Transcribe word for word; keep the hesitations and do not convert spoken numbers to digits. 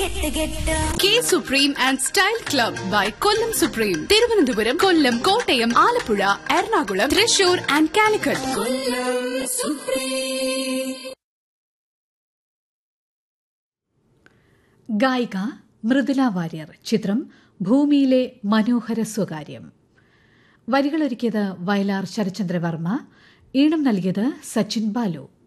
K supreme and style club by Kollam supreme, Thiruvananthapuram, Kollam, Kottayam, Alappuzha, Ernakulam, Thrissur and Calicut. ഗായിക മൃദുല വാര്യർ. ചിത്രം ഭൂമിയിലെ മനോഹര സ്വകാര്യം. വരികളൊരുക്കിയത് വയലാർ ശരചന്ദ്രവർമ്മ. ഈണം നൽകിയത് സച്ചിൻ ബാലു.